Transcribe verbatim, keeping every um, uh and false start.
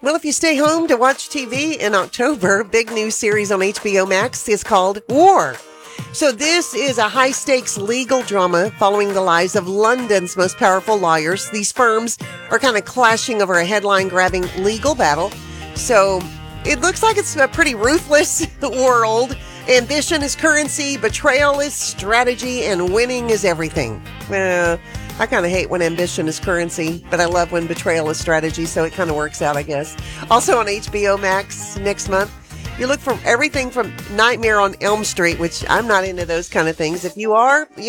Well, if you stay home to watch T V in October, big new series on H B O Max is called War. So this is a high-stakes legal drama following the lives of London's most powerful lawyers. These firms are kind of clashing over a headline-grabbing legal battle. So it looks like it's a pretty ruthless world. Ambition is currency, betrayal is strategy, and winning is everything. Uh, I kind of hate when ambition is currency, but I love when betrayal is strategy, so it kind of works out, I guess. Also on H B O Max next month, you look for everything from Nightmare on Elm Street, which I'm not into those kind of things. If you are, you